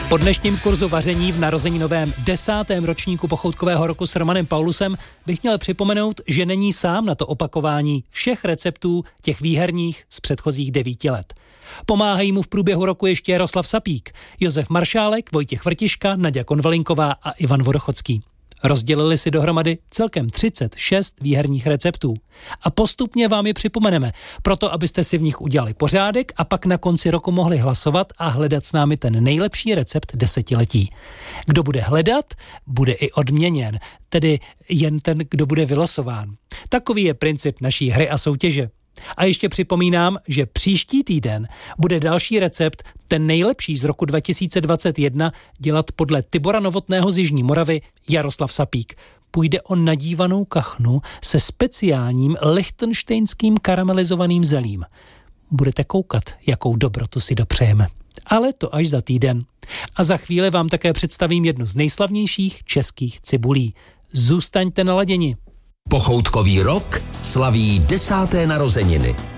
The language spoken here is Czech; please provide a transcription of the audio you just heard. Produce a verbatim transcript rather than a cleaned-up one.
Po dnešním kurzu vaření v narozeninovém desátém ročníku pochoutkového roku s Romanem Paulusem bych měl připomenout, že není sám na to opakování všech receptů těch výherních z předchozích devíti let. Pomáhají mu v průběhu roku ještě Jaroslav Sapík, Josef Maršálek, Vojtěch Vrtiška, Naďa Konvalinková a Ivan Vodochodský. Rozdělili si dohromady celkem třicet šest výherních receptů. A postupně vám je připomeneme, proto abyste si v nich udělali pořádek a pak na konci roku mohli hlasovat a hledat s námi ten nejlepší recept desetiletí. Kdo bude hledat, bude i odměněn, tedy jen ten, kdo bude vylosován. Takový je princip naší hry a soutěže. A ještě připomínám, že příští týden bude další recept, ten nejlepší z roku dva tisíce dvacet jedna, dělat podle Tibora Novotného z Jižní Moravy Jaroslav Sapík. Půjde o nadívanou kachnu se speciálním lichtenštejnským karamelizovaným zelím. Budete koukat, jakou dobrotu si dopřejeme. Ale to až za týden. A za chvíli vám také představím jednu z nejslavnějších českých cibulí. Zůstaňte naladěni. Pochoutkový rok slaví desáté narozeniny.